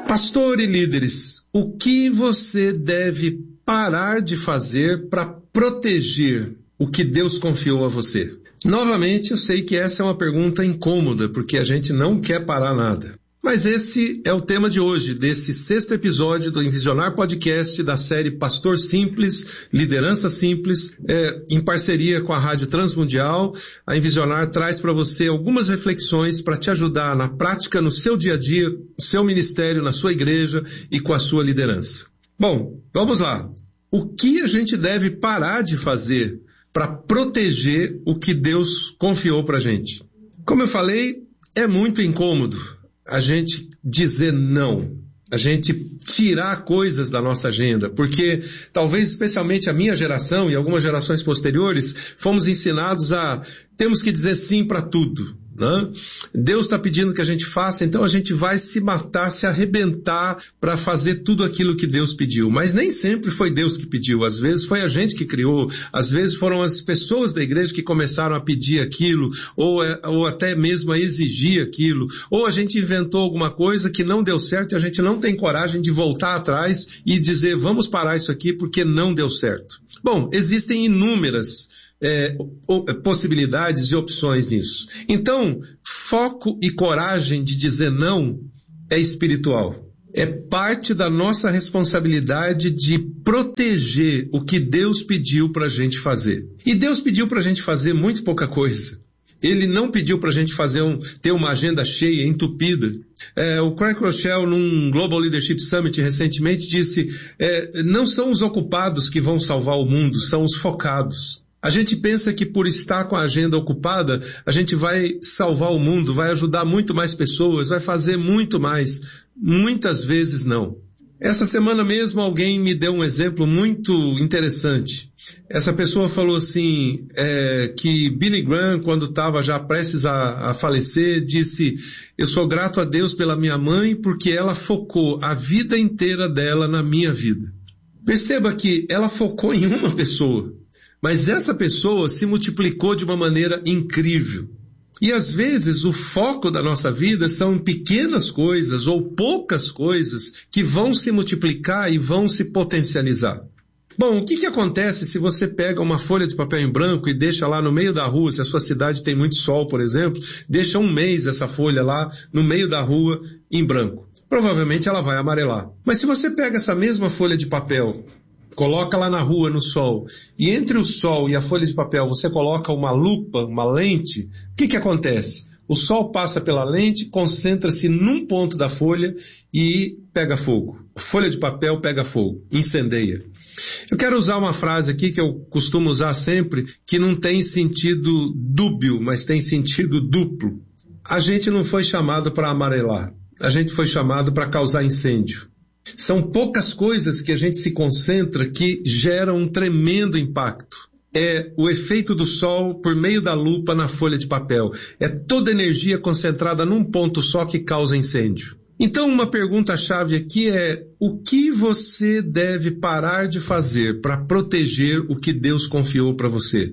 Pastor e líderes, o que você deve parar de fazer para proteger o que Deus confiou a você? Novamente, eu sei que essa é uma pergunta incômoda, porque a gente não quer parar nada. Mas esse é o tema de hoje, desse 6º episódio do Envisionar Podcast da série Pastor Simples, Liderança Simples, em parceria com a Rádio Transmundial. A Envisionar traz para você algumas reflexões para te ajudar na prática, no seu dia a dia, no seu ministério, na sua igreja e com a sua liderança. Bom, vamos lá. O que a gente deve parar de fazer para proteger o que Deus confiou para a gente? Como eu falei, é muito incômodo a gente dizer não, a gente tirar coisas da nossa agenda, porque talvez especialmente a minha geração e algumas gerações posteriores fomos ensinados a temos que dizer sim para tudo, né? Deus está pedindo que a gente faça, então a gente vai se matar, se arrebentar para fazer tudo aquilo que Deus pediu. Mas nem sempre foi Deus que pediu, às vezes foi a gente que criou, às vezes foram as pessoas da igreja que começaram a pedir aquilo, ou até mesmo a exigir aquilo, ou a gente inventou alguma coisa que não deu certo e a gente não tem coragem de voltar atrás e dizer vamos parar isso aqui porque não deu certo. Bom, existem inúmeras possibilidades e opções nisso. Então, foco e coragem de dizer não é espiritual. É parte da nossa responsabilidade de proteger o que Deus pediu para a gente fazer. E Deus pediu para a gente fazer muito pouca coisa. Ele não pediu para a gente ter uma agenda cheia, entupida. O Craig Rochelle, num Global Leadership Summit recentemente, disse, não são os ocupados que vão salvar o mundo, são os focados. A gente pensa que por estar com a agenda ocupada, a gente vai salvar o mundo, vai ajudar muito mais pessoas, vai fazer muito mais. Muitas vezes não. Essa semana mesmo alguém me deu um exemplo muito interessante. Essa pessoa falou assim, que Billy Graham, quando estava já prestes a falecer, disse, eu sou grato a Deus pela minha mãe porque ela focou a vida inteira dela na minha vida. Perceba que ela focou em uma pessoa. Mas essa pessoa se multiplicou de uma maneira incrível. E às vezes o foco da nossa vida são pequenas coisas ou poucas coisas que vão se multiplicar e vão se potencializar. Bom, o que acontece se você pega uma folha de papel em branco e deixa lá no meio da rua, se a sua cidade tem muito sol, por exemplo, deixa um mês essa folha lá no meio da rua em branco. Provavelmente ela vai amarelar. Mas se você pega essa mesma folha de papel, coloca lá na rua, no sol, e entre o sol e a folha de papel você coloca uma lupa, uma lente, o que acontece? O sol passa pela lente, concentra-se num ponto da folha e pega fogo. A folha de papel pega fogo, incendeia. Eu quero usar uma frase aqui que eu costumo usar sempre, que não tem sentido dúbio, mas tem sentido duplo. A gente não foi chamado para amarelar, a gente foi chamado para causar incêndio. São poucas coisas que a gente se concentra que geram um tremendo impacto. É o efeito do sol por meio da lupa na folha de papel. É toda energia concentrada num ponto só que causa incêndio. Então uma pergunta-chave aqui é, o que você deve parar de fazer para proteger o que Deus confiou para você?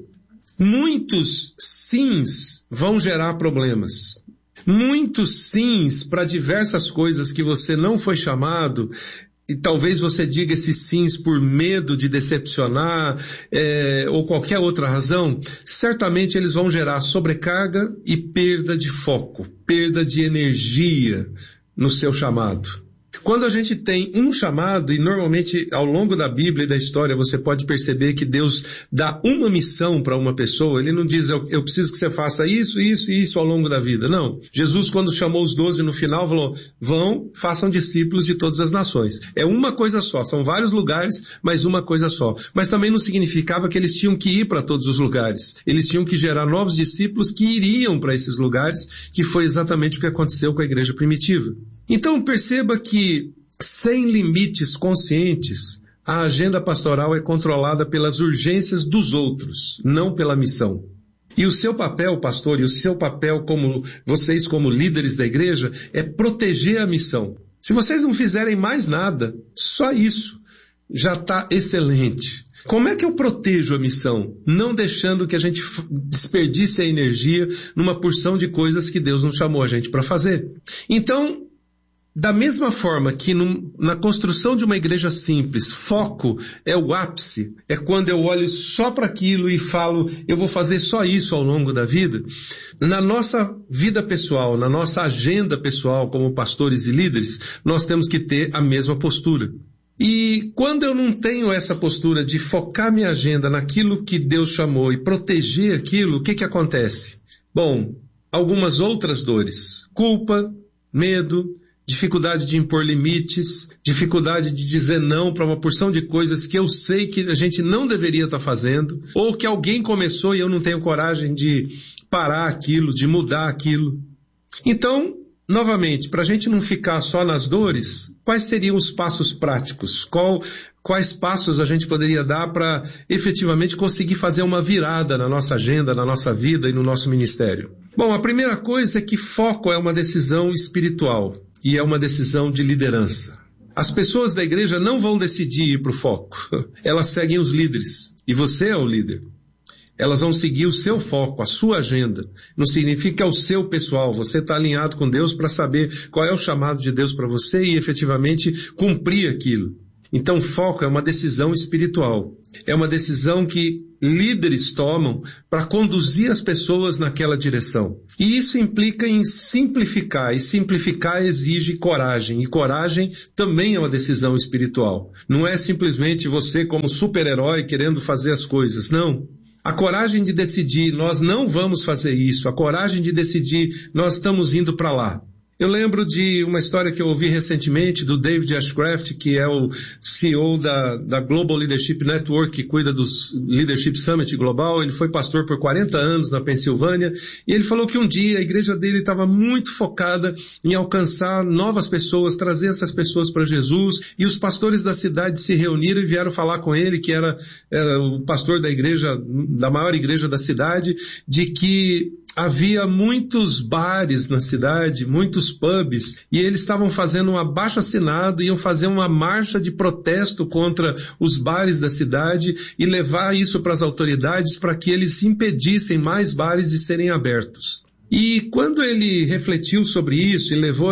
Muitos sims vão gerar problemas. Muitos sims para diversas coisas que você não foi chamado, e talvez você diga esses sims por medo de decepcionar, ou qualquer outra razão, certamente eles vão gerar sobrecarga e perda de foco, perda de energia no seu chamado. Quando a gente tem um chamado, e normalmente ao longo da Bíblia e da história você pode perceber que Deus dá uma missão para uma pessoa, Ele não diz eu preciso que você faça isso, isso e isso ao longo da vida, não. Jesus quando chamou os 12 no final falou, vão, façam discípulos de todas as nações. É uma coisa só, são vários lugares, mas uma coisa só. Mas também não significava que eles tinham que ir para todos os lugares. Eles tinham que gerar novos discípulos que iriam para esses lugares, que foi exatamente o que aconteceu com a igreja primitiva. Então perceba que, sem limites conscientes, a agenda pastoral é controlada pelas urgências dos outros, não pela missão. E o seu papel, pastor, e o seu papel como vocês como líderes da igreja, é proteger a missão. Se vocês não fizerem mais nada, só isso já está excelente. Como é que eu protejo a missão? Não deixando que a gente desperdice a energia numa porção de coisas que Deus não chamou a gente para fazer. Então, da mesma forma que na construção de uma igreja simples, foco é o ápice, é quando eu olho só para aquilo e falo, eu vou fazer só isso ao longo da vida, na nossa vida pessoal, na nossa agenda pessoal como pastores e líderes, nós temos que ter a mesma postura. E quando eu não tenho essa postura de focar minha agenda naquilo que Deus chamou e proteger aquilo, o que acontece? Bom, algumas outras dores, culpa, medo, dificuldade de impor limites, dificuldade de dizer não para uma porção de coisas que eu sei que a gente não deveria estar fazendo, ou que alguém começou e eu não tenho coragem de parar aquilo, de mudar aquilo. Então, novamente, para a gente não ficar só nas dores, quais seriam os passos práticos? Quais passos a gente poderia dar para efetivamente conseguir fazer uma virada na nossa agenda, na nossa vida e no nosso ministério? Bom, a primeira coisa é que foco é uma decisão espiritual e é uma decisão de liderança. As pessoas da igreja não vão decidir ir para o foco. Elas seguem os líderes e você é o líder. Elas vão seguir o seu foco, a sua agenda. Não significa que é o seu pessoal. Você está alinhado com Deus para saber qual é o chamado de Deus para você e efetivamente cumprir aquilo. Então foco é uma decisão espiritual. É uma decisão que líderes tomam para conduzir as pessoas naquela direção. E isso implica em simplificar. E simplificar exige coragem. E coragem também é uma decisão espiritual. Não é simplesmente você como super-herói querendo fazer as coisas. Não. A coragem de decidir, nós não vamos fazer isso. A coragem de decidir, nós estamos indo para lá. Eu lembro de uma história que eu ouvi recentemente do David Ashcraft, que é o CEO da Global Leadership Network, que cuida do Leadership Summit Global. Ele foi pastor por 40 anos na Pensilvânia e ele falou que um dia a igreja dele estava muito focada em alcançar novas pessoas, trazer essas pessoas para Jesus, e os pastores da cidade se reuniram e vieram falar com ele, que era o pastor da igreja, da maior igreja da cidade, de que havia muitos bares na cidade, muitos pubs, e eles estavam fazendo um abaixo-assinado, iam fazer uma marcha de protesto contra os bares da cidade e levar isso para as autoridades para que eles impedissem mais bares de serem abertos. E quando ele refletiu sobre isso e levou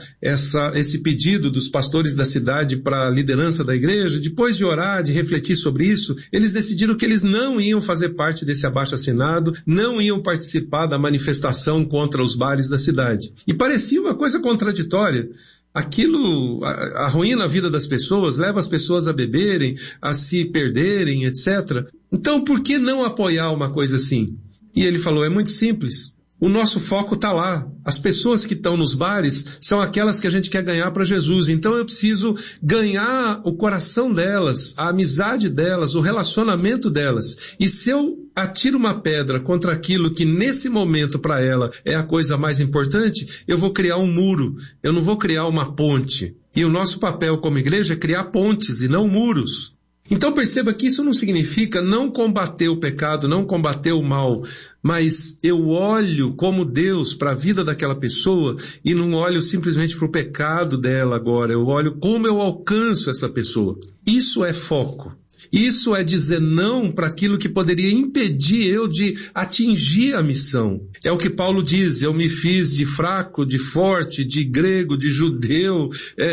esse pedido dos pastores da cidade para a liderança da igreja, depois de orar, de refletir sobre isso, eles decidiram que eles não iam fazer parte desse abaixo-assinado, não iam participar da manifestação contra os bares da cidade. E parecia uma coisa contraditória. Aquilo arruína a vida das pessoas, leva as pessoas a beberem, a se perderem, etc. Então, por que não apoiar uma coisa assim? E ele falou, é muito simples. O nosso foco está lá. As pessoas que estão nos bares são aquelas que a gente quer ganhar para Jesus. Então eu preciso ganhar o coração delas, a amizade delas, o relacionamento delas. E se eu atiro uma pedra contra aquilo que nesse momento para ela é a coisa mais importante, eu vou criar um muro. Eu não vou criar uma ponte. E o nosso papel como igreja é criar pontes e não muros. Então perceba que isso não significa não combater o pecado, não combater o mal, mas eu olho como Deus para a vida daquela pessoa e não olho simplesmente para o pecado dela agora, eu olho como eu alcanço essa pessoa. Isso é foco. Isso é dizer não para aquilo que poderia impedir eu de atingir a missão. É o que Paulo diz, eu me fiz de fraco, de forte, de grego, de judeu,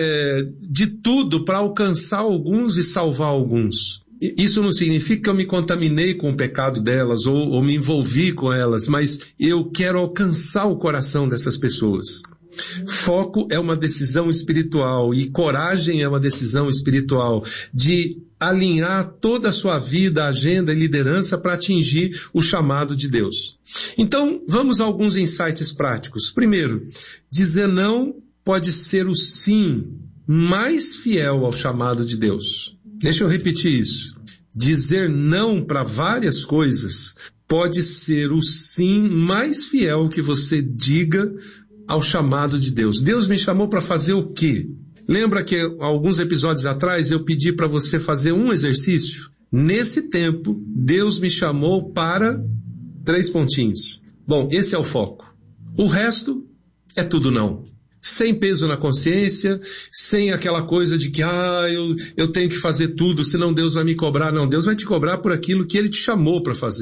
de tudo para alcançar alguns e salvar alguns. Isso não significa que eu me contaminei com o pecado delas ou me envolvi com elas, mas eu quero alcançar o coração dessas pessoas. Foco é uma decisão espiritual e coragem é uma decisão espiritual de alinhar toda a sua vida, agenda e liderança para atingir o chamado de Deus. Então, vamos a alguns insights práticos. Primeiro, dizer não pode ser o sim mais fiel ao chamado de Deus. Deixa eu repetir isso. Dizer não para várias coisas pode ser o sim mais fiel que você diga ao chamado de Deus. Deus me chamou para fazer o quê? Lembra que alguns episódios atrás eu pedi para você fazer um exercício? Nesse tempo, Deus me chamou para 3 pontinhos. Bom, esse é o foco. O resto é tudo não. Sem peso na consciência, sem aquela coisa de que, eu tenho que fazer tudo, senão Deus vai me cobrar. Não, Deus vai te cobrar por aquilo que Ele te chamou para fazer.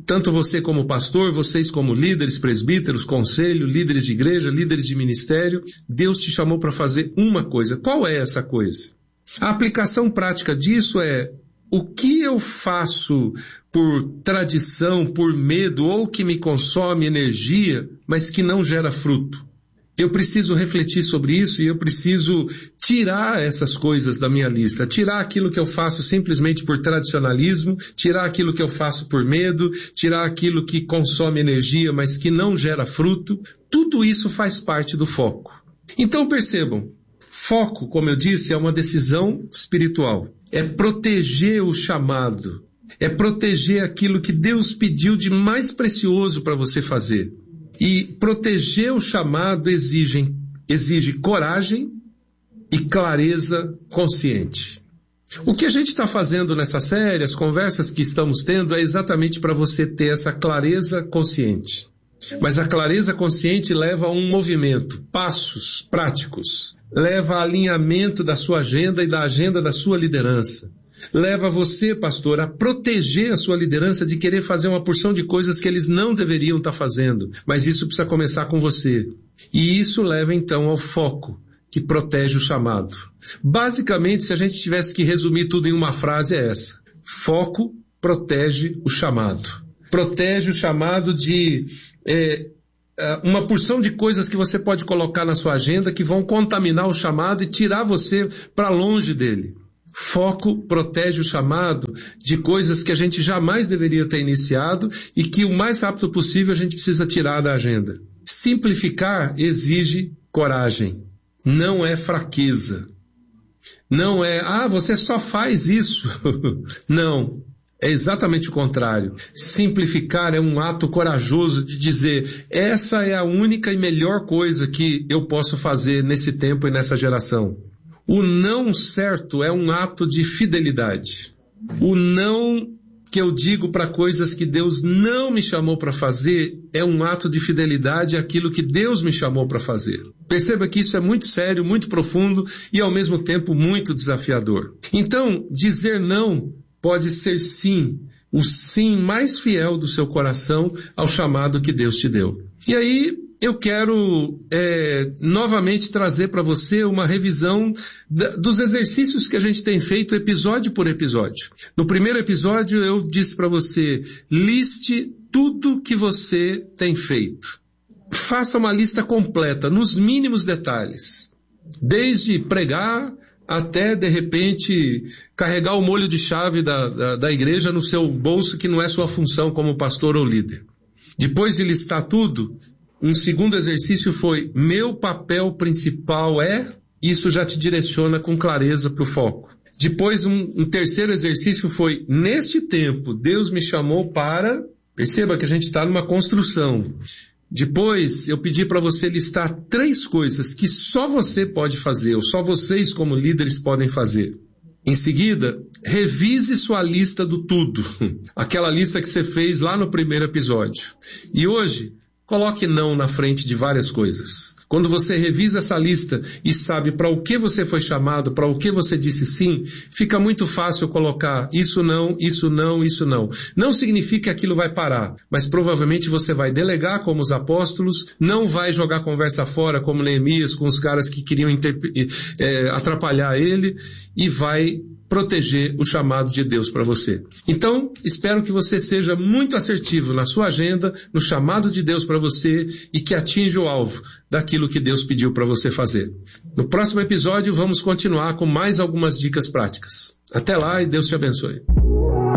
tanto você como pastor, vocês como líderes, presbíteros, conselho, líderes de igreja, líderes de ministério, Deus te chamou para fazer uma coisa. Qual é essa coisa? A aplicação prática disso é: o que eu faço por tradição, por medo, ou que me consome energia, mas que não gera fruto? Eu preciso refletir sobre isso e eu preciso tirar essas coisas da minha lista, tirar aquilo que eu faço simplesmente por tradicionalismo, tirar aquilo que eu faço por medo, tirar aquilo que consome energia, mas que não gera fruto. Tudo isso faz parte do foco. Então percebam, foco, como eu disse, é uma decisão espiritual. É proteger o chamado, é proteger aquilo que Deus pediu de mais precioso para você fazer. E proteger o chamado exige coragem e clareza consciente. O que a gente está fazendo nessa série, as conversas que estamos tendo, é exatamente para você ter essa clareza consciente. Mas a clareza consciente leva a um movimento, passos práticos, leva a alinhamento da sua agenda e da agenda da sua liderança. Leva você, pastor, a proteger a sua liderança de querer fazer uma porção de coisas que eles não deveriam estar fazendo. Mas isso precisa começar com você. E isso leva então ao foco, que protege o chamado. Basicamente, se a gente tivesse que resumir tudo em uma frase, é essa: foco protege o chamado. Protege o chamado de uma porção de coisas que você pode colocar na sua agenda que vão contaminar o chamado e tirar você para longe dele. Foco protege o chamado de coisas que a gente jamais deveria ter iniciado e que o mais rápido possível a gente precisa tirar da agenda. Simplificar exige coragem, não é fraqueza. Não é, você só faz isso. Não, é exatamente o contrário. Simplificar é um ato corajoso de dizer: essa é a única e melhor coisa que eu posso fazer nesse tempo e nessa geração. O não certo é um ato de fidelidade. O não que eu digo para coisas que Deus não me chamou para fazer é um ato de fidelidade àquilo que Deus me chamou para fazer. Perceba que isso é muito sério, muito profundo e ao mesmo tempo muito desafiador. Então, dizer não pode ser sim, o sim mais fiel do seu coração ao chamado que Deus te deu. E aí, eu quero novamente trazer para você uma revisão dos exercícios que a gente tem feito episódio por episódio. No primeiro episódio eu disse para você: liste tudo que você tem feito. Faça uma lista completa, nos mínimos detalhes. Desde pregar até, de repente, carregar o molho de chave da igreja no seu bolso, que não é sua função como pastor ou líder. Depois de listar tudo, um segundo exercício foi: meu papel principal é... Isso já te direciona com clareza para o foco. Depois um terceiro exercício foi: neste tempo, Deus me chamou para... Perceba que a gente está numa construção. Depois eu pedi para você listar 3 coisas que só você pode fazer, ou só vocês como líderes podem fazer. Em seguida, revise sua lista do tudo. Aquela lista que você fez lá no primeiro episódio. E hoje, coloque não na frente de várias coisas. Quando você revisa essa lista e sabe para o que você foi chamado, para o que você disse sim, fica muito fácil colocar isso não, isso não, isso não. Não significa que aquilo vai parar, mas provavelmente você vai delegar como os apóstolos, não vai jogar conversa fora como Neemias com os caras que queriam atrapalhar ele, e vai proteger o chamado de Deus para você. Então, espero que você seja muito assertivo na sua agenda, no chamado de Deus para você e que atinja o alvo daquilo que Deus pediu para você fazer. No próximo episódio, vamos continuar com mais algumas dicas práticas. Até lá e Deus te abençoe.